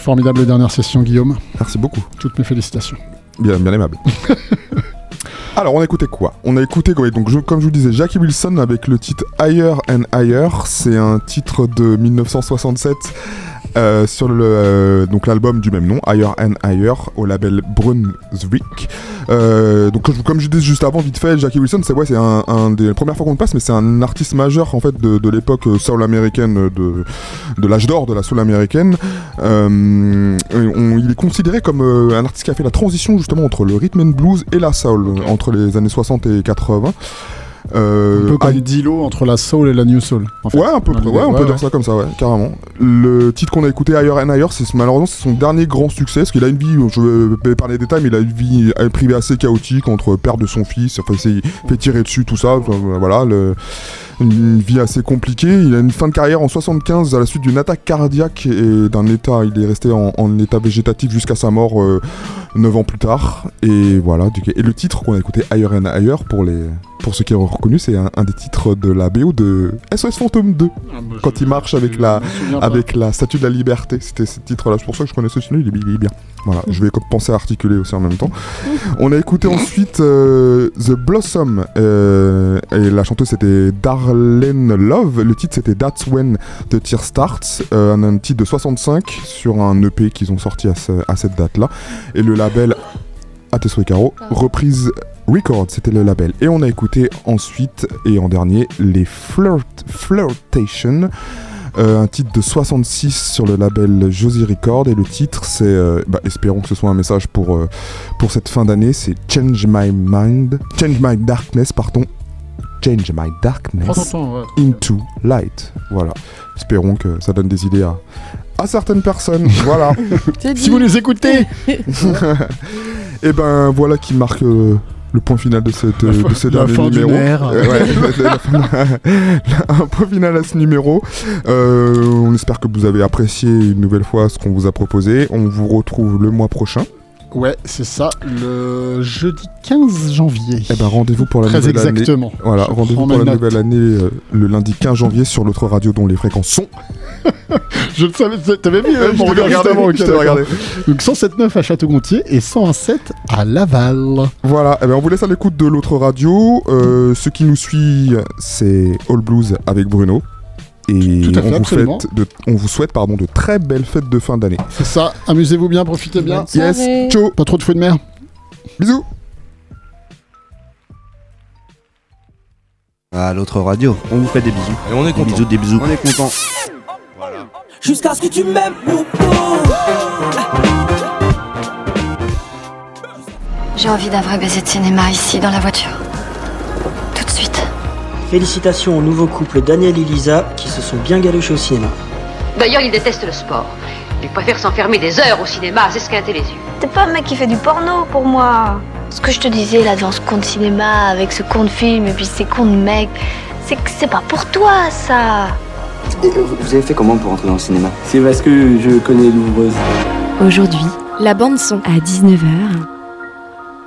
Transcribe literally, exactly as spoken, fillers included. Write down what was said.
Formidable dernière session, Guillaume. Merci beaucoup. Toutes mes félicitations. Bien, bien aimable. Alors, on a écouté quoi ? On a écouté, donc, je, comme je vous disais, Jackie Wilson avec le titre Higher and Higher. C'est un titre de dix-neuf cent soixante-sept euh, sur le, euh, donc l'album du même nom, Higher and Higher, au label Brunswick. Euh, donc, comme je disais juste avant, vite fait, Jackie Wilson, c'est, ouais, c'est un, un des premières fois qu'on le passe, mais c'est un artiste majeur en fait de, de l'époque soul américaine, de, de l'âge d'or de la soul américaine. Euh, on, il est considéré comme euh, un artiste qui a fait la transition justement entre le rhythm and blues et la soul, entre les années soixante et quatre-vingts. Euh, un peu comme ah, Dilo entre la soul et la new soul. En fait. Ouais, un peu, ouais, ouais, on peut ouais, dire ouais. ça comme ça, ouais, carrément. Le titre qu'on a écouté, Higher and Higher, c'est malheureusement c'est son dernier grand succès, parce qu'il a une vie, je vais parler des détails, mais il a une vie privée assez chaotique entre père de son fils, enfin il s'est fait tirer dessus, tout ça, voilà, le, une vie assez compliquée. Il a une fin de carrière en soixante-quinze à la suite d'une attaque cardiaque et d'un état, il est resté en, en état végétatif jusqu'à sa mort euh, neuf ans plus tard. Et voilà, et le titre qu'on a écouté, Higher and Higher, pour les pour ceux qui ont reconnu, c'est un, un des titres de la B O de S O S Fantôme deux, ah bah quand il marche avec la avec la Statue de la Liberté. C'était ce titre-là, c'est pour ça que je connais ce film, il est, il est bien. Voilà, je vais penser à articuler aussi en même temps. On a écouté ensuite euh, The Blossom, euh, et la chanteuse c'était Darlene Love. Le titre c'était That's When the Tear Starts, euh, un, un titre de soixante-cinq sur un E P qu'ils ont sorti à, ce, à cette date-là. Et le label, à tes souhaits Caro, reprise Records, c'était le label. Et on a écouté ensuite, et en dernier, les Flirt, Flirtation, euh, un titre de soixante-six sur le label Josie Records. Et le titre, c'est, euh, bah, espérons que ce soit un message pour, euh, pour cette fin d'année, c'est Change My Mind, Change My Darkness, pardon, Change My Darkness temps, ouais. into Light. Voilà, espérons que ça donne des idées à, à certaines personnes. Voilà. Si vous les écoutez. Et ben voilà qui marque euh, le point final de, cette, euh, de ce dernier numéro. Euh, ouais, un point final à ce numéro. Euh, on espère que vous avez apprécié une nouvelle fois ce qu'on vous a proposé. On vous retrouve le mois prochain. Ouais, c'est ça, le jeudi quinze janvier. Eh ben rendez-vous pour la Très nouvelle année. Très exactement. Voilà, Je rendez-vous pour la note. nouvelle année euh, le lundi quinze janvier sur l'autre radio dont les fréquences sont. Je le savais, t'avais vu euh, mon regard juste avant, okay, regardé. Donc cent sept neuf à Château-Gontier et cent un sept à Laval. Voilà, eh ben on vous laisse à l'écoute de l'autre radio. Euh, ce qui nous suit, c'est All Blues avec Bruno. Et Tout à fait, on, vous fête de, on vous souhaite pardon, de très belles fêtes de fin d'année. C'est ça, amusez-vous bien, profitez bien. Yes, ciao. Pas trop de fruits de mer. Bisous. À l'autre radio, on vous fait des bisous. Et on est content. Des bisous, des bisous. On est content. Voilà. Jusqu'à ce que tu m'aimes beaucoup. J'ai envie d'un vrai baiser de cinéma ici, dans la voiture. Tout de suite. Félicitations au nouveau couple Daniel et Lisa qui se sont bien galuchés au cinéma. D'ailleurs, ils détestent le sport. Ils préfèrent s'enfermer des heures au cinéma à s'esquinter les yeux. T'es pas un mec qui fait du porno pour moi. Ce que je te disais là devant ce con de cinéma, avec ce con de film et puis ces cons de mecs, c'est que c'est pas pour toi ça. Et vous avez fait comment pour entrer dans le cinéma ? C'est parce que je connais l'ouvreuse. Aujourd'hui, la bande son à dix-neuf heures.